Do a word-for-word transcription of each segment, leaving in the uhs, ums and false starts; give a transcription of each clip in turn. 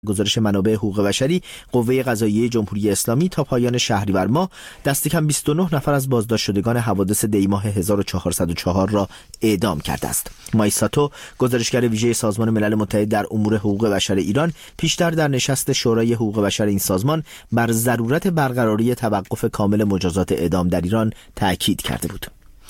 گزارش منابع حقوق بشری، قوه قضاییه جمهوری اسلامی تا پایان شهریور ماه دست کم بیست و نه نفر از بازداشت شدگان حوادث دی ماه هزار و چهارصد و چهار را اعدام کرده است. مایساتو، گزارشگر ویژه سازمان ملل متحد در امور حقوق بشر ایران، پیشتر در نشست شورای حقوق بشر این سازمان بر ضرورت برقراری توقف کامل مجازات اعدام در ایران تاکید کرده بود.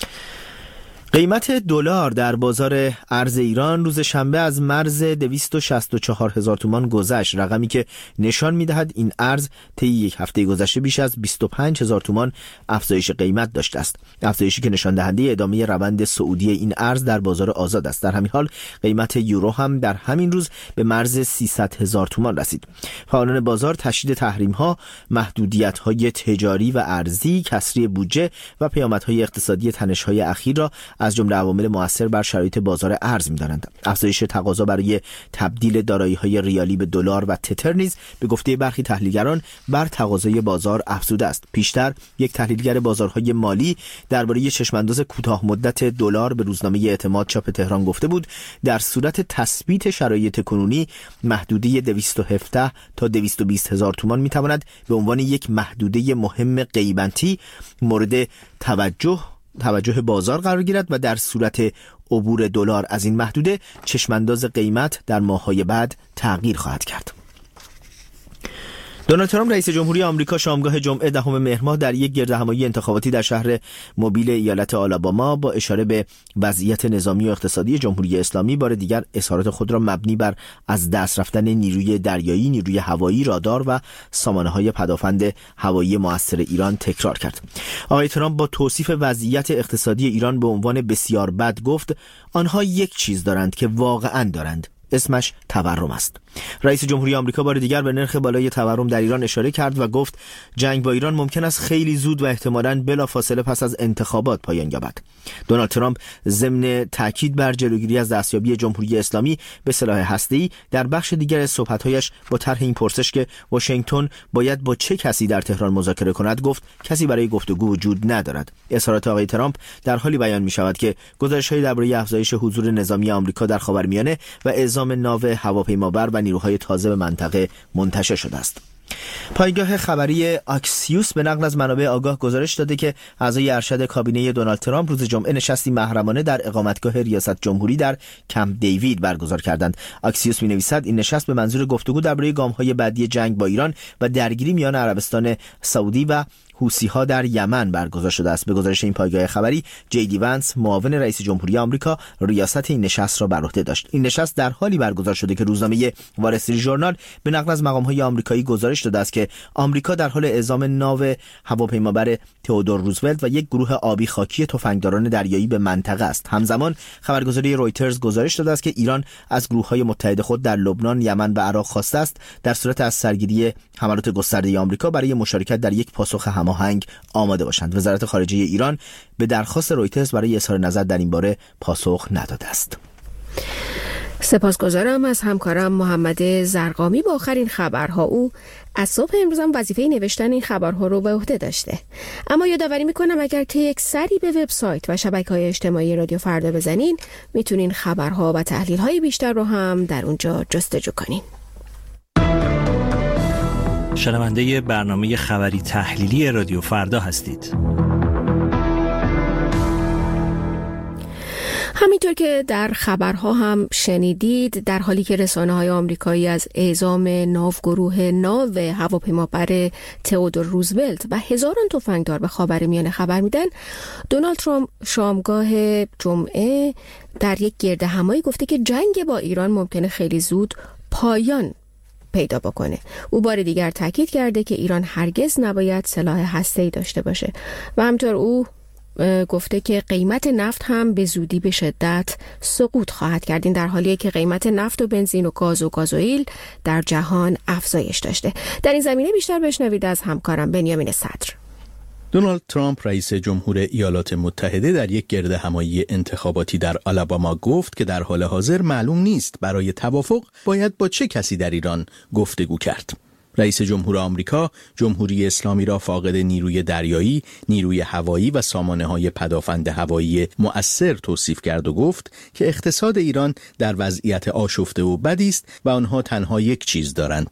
قیمت دلار در بازار ارز ایران روز شنبه از مرز دویست و شصت و چهار هزار تومان گذشت، رقمی که نشان می‌دهد این ارز طی یک هفته گذشته بیش از بیست و پنج هزار تومان افزایش قیمت داشته است. افزایشی که نشان دهنده ادامه روند صعودی این ارز در بازار آزاد است. در همین حال قیمت یورو هم در همین روز به مرز سیصد هزار تومان رسید. فعالان بازار تشدید تحریم‌ها، محدودیت‌های تجاری و ارزی، کسری بودجه و پیامدهای اقتصادی تنش‌های اخیر را از جمله عوامل مؤثر بر شرایط بازار ارز می‌دانند. افزایش تقاضا برای تبدیل دارایی‌های ریالی به دلار و تتر نیز به گفته برخی تحلیلگران بر تقاضای بازار افزوده است. پیشتر یک تحلیلگر بازارهای مالی درباره چشمانداز کوتاه مدت دلار به روزنامه اعتماد چاپ تهران گفته بود در صورت تثبیت شرایط کنونی محدوده دویست و هفده تا دویست و بیست هزار تومان می‌تواند به عنوان یک محدوده مهم قیمتی مورد توجه توجه بازار قرار گیرد و در صورت عبور دلار از این محدوده چشمانداز قیمت در ماه‌های بعد تغییر خواهد کرد. دونالد ترامپ رئیس جمهوری آمریکا شامگاه جمعه دهم مهر ماه در یک گردهمایی انتخاباتی در شهر موبیل ایالت آلاباما با اشاره به وضعیت نظامی و اقتصادی جمهوری اسلامی بار دیگر اظهارات خود را مبنی بر از دست رفتن نیروی دریایی، نیروی هوایی، رادار و سامانه‌های پدافند هوایی مؤثر ایران تکرار کرد. آقای ترامپ با توصیف وضعیت اقتصادی ایران به عنوان بسیار بد گفت آنها یک چیز دارند که واقعاً دارند، اسمش تورم است. رئیس جمهوری آمریکا بار دیگر به نرخ بالای تورم در ایران اشاره کرد و گفت جنگ با ایران ممکن است خیلی زود و احتمالاً بلافاصله پس از انتخابات پایان یابد. دونالد ترامپ ضمن تاکید بر جلوگیری از دستیابی جمهوری اسلامی به سلاح هسته‌ای در بخش دیگر از صحبت‌هایش با طرح این پرسش که واشنگتن باید با چه کسی در تهران مذاکره کند گفت کسی برای گفتگو وجود ندارد. اظهارات آقای ترامپ در حالی بیان می‌شود که گزارش‌های درباره افزایش حضور نظامی آمریکا در خاورمیانه و اعزام ناو هواپیمابر و نیروهای تازه به منطقه منتشر شده است. پایگاه خبری آکسیوس به نقل از منابع آگاه گزارش داده که اعضای ارشد کابینه دونالد ترامپ روز جمعه نشستی محرمانه در اقامتگاه ریاست جمهوری در کمپ دیوید برگزار کردند. آکسیوس می‌نویسد این نشست به منظور گفتگو درباره گام‌های بعدی جنگ با ایران و درگیری میان عربستان سعودی و حوثی‌ها در یمن برگزار شده است. به گزارش این پایگاه خبری، جی دی وانس، معاون رئیس جمهوری آمریکا، ریاست این نشست را بر عهده داشت. این نشست در حالی برگزار شده که روزنامه وال استریت ژورنال به نقل از مقام‌های آمریکایی گزارش داده است که آمریکا در حال اعزام ناو هواپیمابر تئودور روزولت و یک گروه آبی خاکی تفنگداران دریایی به منطقه است. همزمان خبرگزاری رویترز گزارش داده است که ایران از گروه‌های متحد خود در لبنان، یمن و عراق خواسته است در صورت از سرگیری حملات گسترده آمریکا برای مشارکت در یک پاسخ هماهنگ آماده باشند. وزارت خارجه ایران به درخواست رویترز برای اظهار نظر در این باره پاسخ نداده است. سپاسگزارم از همکارم محمد زرقامی با آخرین خبرها. او از صبح امروز هم وظیفه نوشتن این خبرها رو به عهده داشته. اما یادآوری میکنم اگر که یک سری به وبسایت و شبکه‌های اجتماعی رادیو فردا بزنین میتونین خبرها و تحلیل‌های بیشتر رو هم در اونجا جستجو کنین. شنونده برنامه خبری تحلیلی رادیو فردا هستید. همینطور که در خبرها هم شنیدید، در حالی که رسانه‌های آمریکایی از اعزام ناوگروه ناو هواپیمابر تئودور روزولت و هزاران تفنگدار به خاورمیانه خبر میدن، دونالد ترامپ شامگاه جمعه در یک گردهمایی گفته که جنگ با ایران ممکنه خیلی زود پایان پیدا بکنه. او بار دیگر تاکید کرده که ایران هرگز نباید سلاح هسته‌ای داشته باشه و همینطور او گفته که قیمت نفت هم به زودی به شدت سقوط خواهد کرد، این در حالیه که قیمت نفت و بنزین و گاز و گازوئیل در جهان افزایش داشته. در این زمینه بیشتر بشنوید از همکارم بنیامین صدر. دونالد ترامپ رئیس جمهور ایالات متحده در یک گردهمایی انتخاباتی در آلاباما گفت که در حال حاضر معلوم نیست برای توافق باید با چه کسی در ایران گفتگو کرد. رئیس جمهور آمریکا جمهوری اسلامی را فاقد نیروی دریایی، نیروی هوایی و سامانه‌های پدافند هوایی مؤثر توصیف کرد و گفت که اقتصاد ایران در وضعیت آشفته و بدی است و آنها تنها یک چیز دارند: